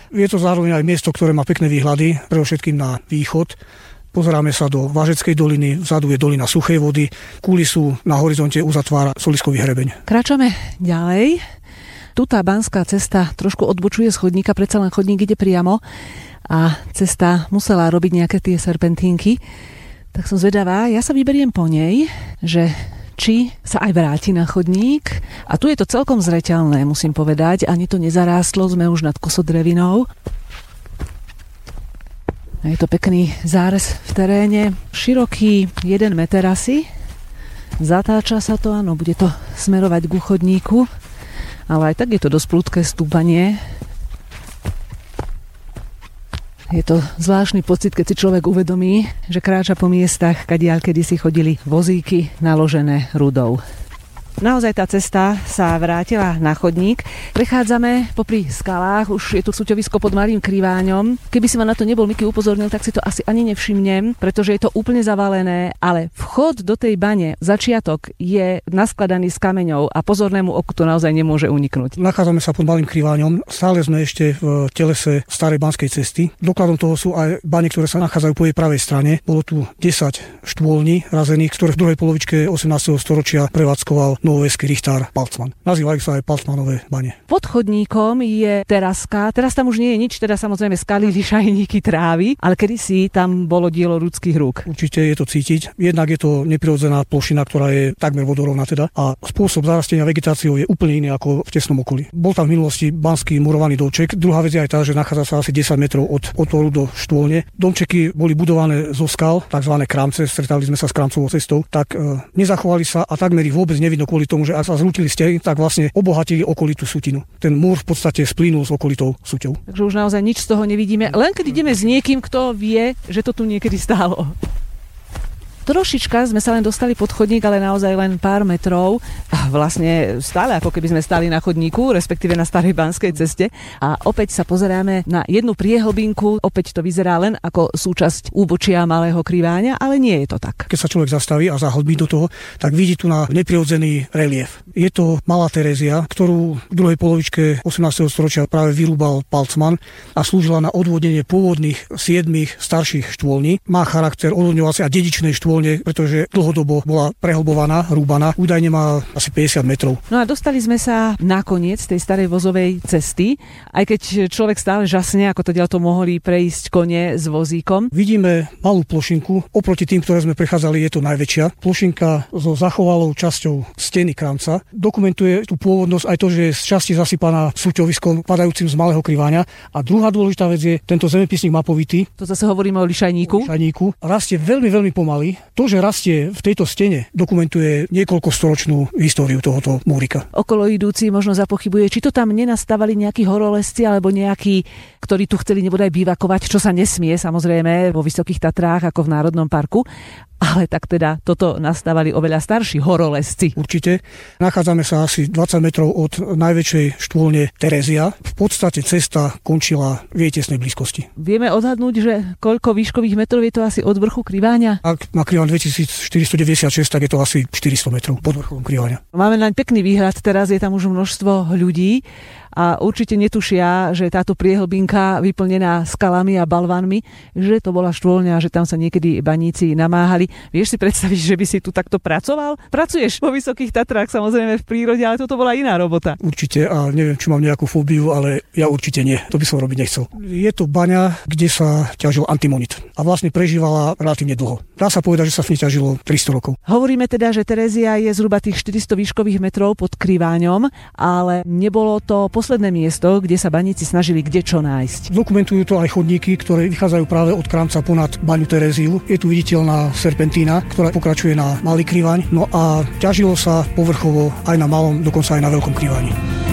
Je to zároveň aj miesto, ktoré má pekné výhľady, predovšetkým na východ. Pozeráme sa do Vážeckej doliny, vzadu je dolina Suchej vody, kulisu na horizonte uzatvára Soliskový hrebeň. Kráčame ďalej. Tu tá banská cesta trošku odbočuje z chodníka, predsa len chodník ide priamo a cesta musela robiť nejaké tie serpentínky. Tak som zvedavá, ja sa vyberiem po nej, že či sa aj vráti na chodník. A tu je to celkom zreteľné, musím povedať. Ani to nezarástlo, sme už nad kosodrevinou. Je to pekný zárez v teréne. Široký 1 meter asi. Zatáča sa to, áno, bude to smerovať ku chodníku. Ale aj tak je to dosť prudké stúpanie. Je to zvláštny pocit, keď si človek uvedomí, že kráča po miestach, kadiaľ kedysi chodili vozíky naložené rudou. Naozaj tá cesta sa vrátila na chodník. Prechádzame popri skalách, už je tu súťovisko pod Malým Kriváňom. Keby si ma na to nebol Miky upozornil, tak si to asi ani nevšimnem, pretože je to úplne zavalené, ale vchod do tej bane, začiatok je naskladaný z kameňov a pozornému oku to naozaj nemôže uniknúť. Nachádzame sa pod Malým Kriváňom, stále sme ešte v telese starej banskej cesty. Dokladom toho sú aj bane, ktoré sa nachádzajú po jej pravej strane. Bolo tu 10 štôlní razených, ktoré v druhej polovičke 18. storočia prevádzkoval novoveský richtár Palcman. Nazývajú sa aj Palcmanové bane. Pod chodníkom je teraska. Teraz tam už nie je nič, teda samozrejme skaly, lišajníky, trávy, ale kedysi tam bolo dielo ľudských rúk. Určite je to cítiť. Jednak je to neprirodzená plošina, ktorá je takmer vodorovná teda, a spôsob zarastenia vegetáciou je úplne iný ako v tesnom okolí. Bol tam v minulosti banský murovaný domček. Druhá vec je aj tá, že nachádza sa asi 10 metrov od otvoru do štôlne. Domčeky boli budované zo skal, takzvané kramce, stretali sme sa s kramcovou cestou, tak nezachovali sa a takmer ich vôbec nevidno kvôli tomu, že ak sa zrútili steny, tak vlastne obohatili okolitú sútinu. Ten múr v podstate splínul s okolitou súťou. Takže už naozaj nič z toho nevidíme, len keď ideme s niekým, kto vie, že to tu niekedy stálo. Trošička sme sa len dostali pod chodník, ale naozaj len pár metrov. A vlastne stále ako keby sme stáli na chodníku, respektíve na starej banskej ceste. A opäť sa pozeráme na jednu priehlbinku. Opäť to vyzerá len ako súčasť úbočia Malého Kriváňa, ale nie je to tak. Keď sa človek zastaví a zahlbí do toho, tak vidí tu na neprirodzený relief. Je to Malá Terézia, ktorú v druhej polovičke 18. storočia práve vyrúbal Palcman a slúžila na odvodnenie pôvodných 7 starších štôlní. Má charakter odvodňovacej a dedičnej štôlne, pretože dlhodobo bola prehlbovaná, rúbaná. Údajne má asi 50 metrov. No a dostali sme sa nakoniec tej starej vozovej cesty, aj keď človek stále žasne, ako to ďalto mohli prejsť kone s vozíkom. Vidíme malú plošinku, oproti tým, ktoré sme prechádzali, je to najväčšia. Plošinka so zachovalou časťou steny kramca dokumentuje tú pôvodnosť aj to, že je z časti zasypaná súťoviskom padajúcim z Malého Kriváňa. A druhá dôležitá vec je tento zemepisník mapovitý. To zase hovoríme o lišajníku. Rastie veľmi, veľmi pomaly. To, že rastie v tejto stene, dokumentuje niekoľkostoročnú históriu tohoto múrika. Okolo idúci možno zapochybuje, či to tam nenastavali nejakí horolezci alebo nejakí, ktorí tu chceli nebodaj bývakovať, čo sa nesmie samozrejme vo Vysokých Tatrách ako v Národnom parku. Ale tak teda toto nastávali oveľa starší horolezci. Určite. Nachádzame sa asi 20 metrov od najväčšej štôlne Terézia. V podstate cesta končila v jej tesnej blízkosti. Vieme odhadnúť, že koľko výškových metrov je to asi od vrchu Kriváňa? Ak má Kriváň 2496, tak je to asi 400 metrov pod vrchom Kriváňa. Máme naň pekný výhľad, teraz je tam už množstvo ľudí a určite netušia, že táto priehlbinka vyplnená skalami a balvanmi, že to bola štôlňa, že tam sa niekedy baníci namáhali. Vieš si predstaviť, že by si tu takto pracoval? Pracuješ vo Vysokých Tatrách, samozrejme v prírode, ale toto bola iná robota. Určite, a neviem, či mám nejakú fóbiu, ale ja určite nie. To by som robiť nechcel. Je to baňa, kde sa ťažil antimonit a vlastne prežívala relatívne dlho. Dá sa povedať, že sa v nej ťažilo 300 rokov. Hovoríme teda, že Terézia je zhruba tých 400 výškových metrov pod Kriváňom, ale nebolo to posledné miesto, kde sa baníci snažili kdečo nájsť. Dokumentujú to aj chodníky, ktoré vychádzajú práve od kramca ponad baňu Teréziu. Je tu viditeľná serpentína, ktorá pokračuje na Malý Kriváň. No a ťažilo sa povrchovo aj na Malom, dokonca aj na Veľkom Kriváni.